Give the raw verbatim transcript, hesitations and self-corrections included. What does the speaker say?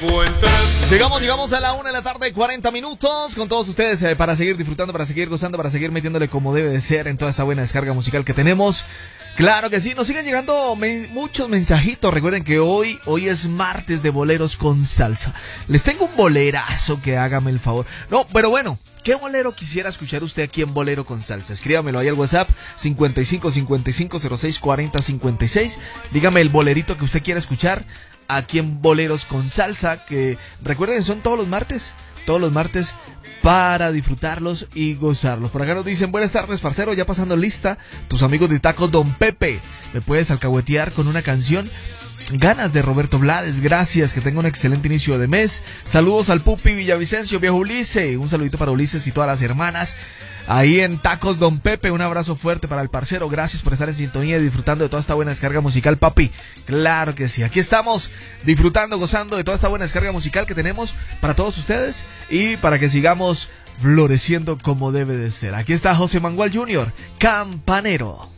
Llegamos, llegamos a la una de la tarde, cuarenta minutos con todos ustedes eh, para seguir disfrutando, para seguir gozando, para seguir metiéndole como debe de ser en toda esta buena descarga musical que tenemos. Claro que sí, nos siguen llegando me muchos mensajitos. Recuerden que hoy, hoy es martes de boleros con salsa. Les tengo un bolerazo que hágame el favor. No, pero bueno, ¿qué bolero quisiera escuchar usted aquí en Bolero con Salsa? Escríbamelo ahí al WhatsApp cincuenta y cinco cincuenta y cinco cero seis cuarenta cincuenta y seis. Dígame el bolerito que usted quiera escuchar aquí en Boleros con Salsa, que recuerden son todos los martes, todos los martes para disfrutarlos y gozarlos. Por acá nos dicen, buenas tardes, parcero, ya pasando lista, tus amigos de Tacos Don Pepe, me puedes alcahuetear con una canción. Ganas de Roberto Blades, gracias, que tenga un excelente inicio de mes. Saludos al Pupi Villavicencio, viejo Ulises, un saludito para Ulises y todas las hermanas ahí en Tacos Don Pepe. Un abrazo fuerte para el parcero, gracias por estar en sintonía y disfrutando de toda esta buena descarga musical, papi. Claro que sí, aquí estamos disfrutando, gozando de toda esta buena descarga musical que tenemos para todos ustedes y para que sigamos floreciendo como debe de ser. Aquí está José Manuel junior, Campanero.